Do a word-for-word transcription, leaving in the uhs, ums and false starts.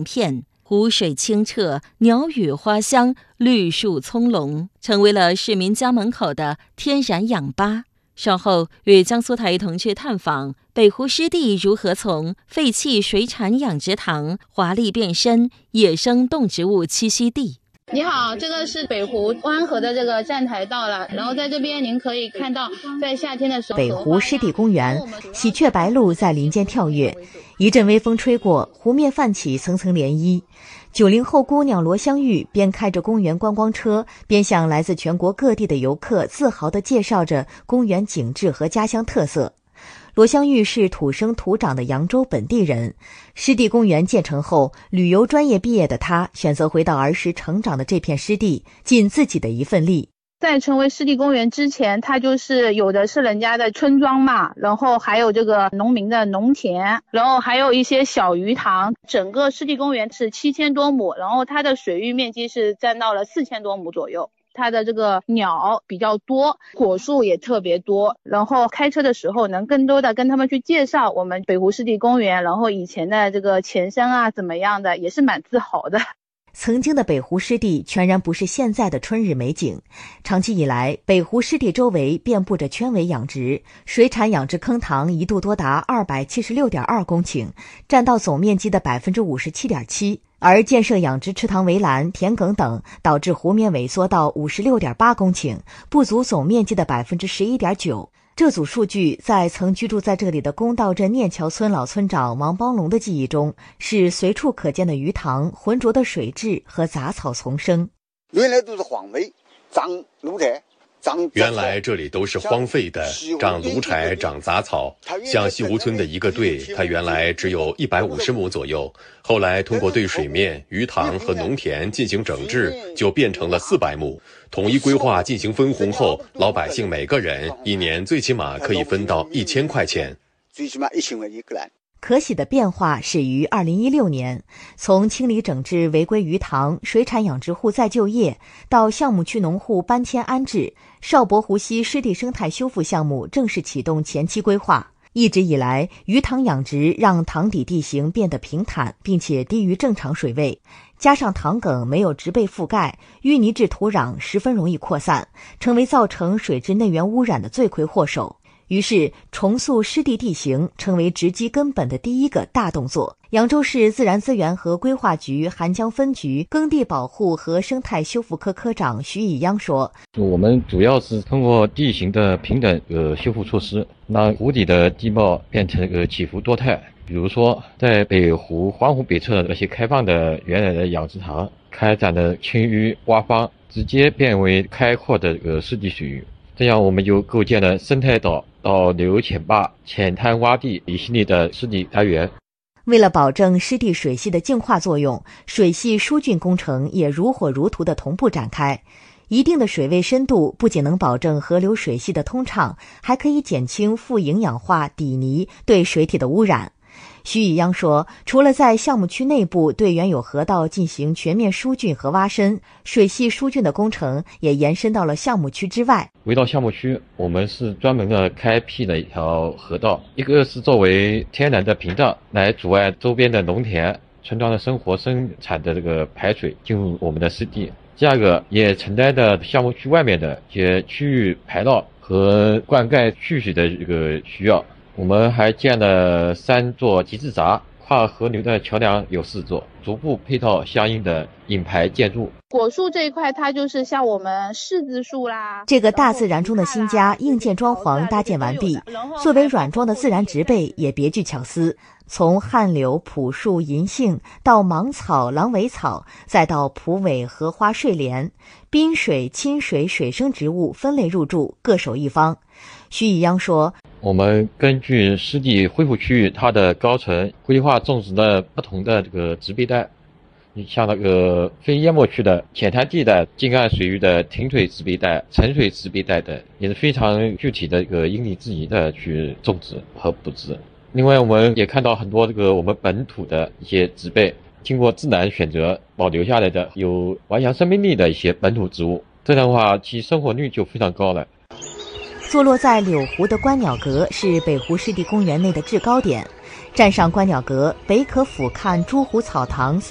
成片，湖水清澈，鸟语花香，绿树葱茏，成为了市民家门口的天然氧吧。稍后与江苏台同去探访北湖湿地如何从废弃水产养殖塘华丽变身野生动植物栖息地。 你好，这个是北湖湾河的这个站台到了，然后在这边您可以看到，在夏天的时候， 北湖湿地公园，喜鹊白鹭在林间跳跃，一阵微风吹过，湖面泛起层层涟漪。九零后姑娘罗香玉边开着公园观光车，边向来自全国各地的游客自豪地介绍着公园景致和家乡特色。罗香玉是土生土长的扬州本地人，湿地公园建成后，旅游专业毕业的她选择回到儿时成长的这片湿地，尽自己的一份力。 在成为湿地公园之前，它就是有的是人家的村庄嘛，然后还有这个农民的农田，然后还有一些小鱼塘。整个湿地公园是七千多亩，然后它的水域面积是占到了四千多亩左右。它的这个鸟比较多，果树也特别多，然后开车的时候能更多的跟他们去介绍我们北湖湿地公园，然后以前的这个前身啊怎么样的，也是蛮自豪的。 曾经的北湖湿地全然不是现在的春日美景，长期以来，北湖湿地周围遍布着圈围养殖，水产养殖坑塘一度多达二百七十六点二公顷，占到总面积的百分之五十七点七。而建设养殖池塘围栏、田埂等，导致湖面萎缩到五十六点八公顷，不足总面积的百分之十一点九。这组数据在曾居住在这里的公道镇念桥村老村长王邦龙的记忆中，是随处可见的鱼塘、浑浊的水质和杂草丛生。 原来都是荒废，长芦柴。 原来这里都是荒废的，长芦柴，长杂草。像西湖村的一个队，它原来只有一百五十亩左右，后来通过对水面、鱼塘和农田进行整治，就变成了四百亩。统一规划进行分红后，老百姓每个人一年最起码可以分到一千块钱。 最起码一千块一个人。 可喜的变化始于二零一六年，从清理整治违规鱼塘、水产养殖户再就业，到项目区农户搬迁安置，邵伯湖西湿地生态修复项目正式启动前期规划。一直以来，鱼塘养殖让塘底地形变得平坦，并且低于正常水位，加上塘埂没有植被覆盖，淤泥质土壤十分容易扩散，成为造成水质内源污染的罪魁祸首。于是重塑湿地地形成为直击根本的第一个大动作。扬州市自然资源和规划局韩江分局耕地保护和生态修复科科长徐以央说， 我们主要是通过地形的平等呃修复措施，让湖底的地貌变成呃起伏多态。比如说在北湖环湖北侧那些开放的原来的养殖塘开展的清淤挖方，直接变为开阔的呃湿地水域。这样我们就构建了生态岛、导流浅坝、浅滩洼地一系列的湿地单元。 为了保证湿地水系的净化作用，水系疏浚工程也如火如荼地同步展开。一定的水位深度不仅能保证河流水系的通畅，还可以减轻富营养化底泥对水体的污染。徐以央说，除了在项目区内部对原有河道进行全面疏浚和挖深，水系疏浚的工程也延伸到了项目区之外。 围绕项目区，我们是专门的开辟了一条河道，一个是作为天然的屏障，来阻碍周边的农田、村庄的生活生产的这个排水进入我们的湿地；第二个也承担着项目区外面的一些区域排涝和灌溉蓄水的这个需要。我们还建了三座集治闸，跨河流的桥梁有四座，逐步配套相应的引排建筑。 果树这一块，它就是像我们柿子树啦。 这个大自然中的新家，硬件装潢搭建完毕，作为软装的自然植被也别具巧思。从旱柳、朴树、银杏到芒草、狼尾草，再到蒲苇、荷花、睡莲，滨水、亲水水生植物分类入驻，各守一方。徐以央说， 我们根据湿地恢复区域它的高层规划种植了不同的这个植被带，你像那个非淹没区的浅滩地带、近岸水域的停水植被带、沉水植被带等，也是非常具体的一个因地制宜的去种植和布置。另外，我们也看到很多这个我们本土的一些植被，经过自然选择保留下来的有顽强生命力的一些本土植物，这样的话其生活率就非常高了。 坐落在柳湖的观鸟阁是北湖湿地公园内的制高点，站上观鸟阁，北可俯瞰诸湖草堂